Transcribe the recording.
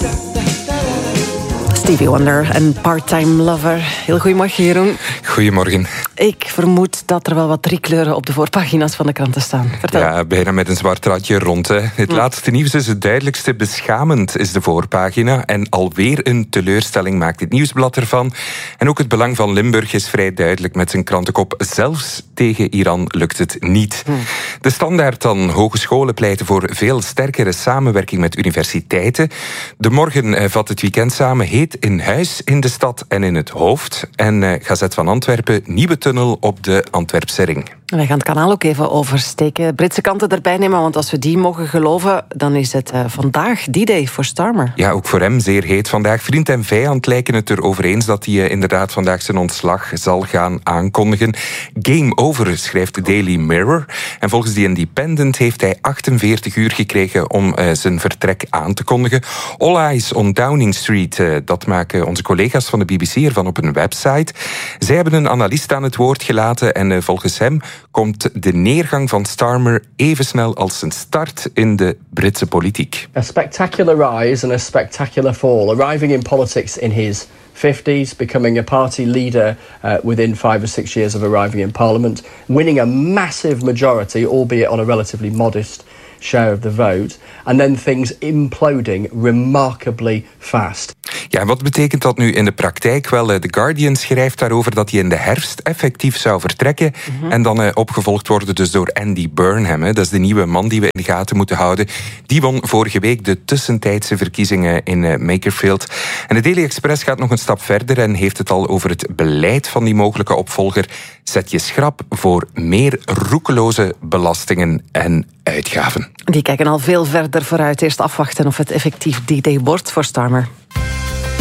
Stevie Wonder en Part-Time Lover. Heel goedemorgen, Jeroen. Goedemorgen. Ik vermoed dat er wel wat driekleuren op de voorpagina's van de kranten staan. Vertel. Ja, bijna met een zwart randje rond. Hè. Het laatste nieuws is het duidelijkste. Beschamend is de voorpagina. En alweer een teleurstelling maakt het Nieuwsblad ervan. En ook het belang van Limburg is vrij duidelijk met zijn krantenkop. Zelfs tegen Iran lukt het niet. De Standaard dan. Hogescholen pleiten voor veel sterkere samenwerking met universiteiten. De Morgen vat het weekend samen. Heet in huis in de stad en in het hoofd. En Gazet van Antwerpen, nieuwe tunnel op de Antwerpse ring. Wij gaan het kanaal ook even oversteken. Britse kanten erbij nemen, want als we die mogen geloven, dan is het vandaag D-Day voor Starmer. Ja, ook voor hem zeer heet vandaag. Vriend en vijand lijken het erover eens dat hij inderdaad vandaag zijn ontslag zal gaan aankondigen. Game over, schrijft de Daily Mirror. En volgens The Independent heeft hij 48 uur gekregen om zijn vertrek aan te kondigen. All Eyes on Downing Street, dat maken onze collega's van de BBC ervan op een website. Zij hebben een analist aan het woord gelaten en volgens hem komt de neergang van Starmer even snel als zijn start in de Britse politiek. A spectacular rise and a spectacular fall, arriving in politics in his 50s, becoming a party leader within 5 or 6 years of arriving in Parliament, winning a massive majority, albeit on a relatively modest share of the vote, and then things imploding remarkably fast. Ja, en wat betekent dat nu in de praktijk? Wel, The Guardian schrijft daarover dat hij in de herfst effectief zou vertrekken en dan opgevolgd worden dus door Andy Burnham. Dat is de nieuwe man die we in de gaten moeten houden. Die won vorige week de tussentijdse verkiezingen in Makerfield. En de Daily Express gaat nog een stap verder en heeft het al over het beleid van die mogelijke opvolger. Zet je schrap voor meer roekeloze belastingen en uitgaven. Die kijken al veel verder vooruit. Eerst afwachten of het effectief D-Day wordt voor Starmer.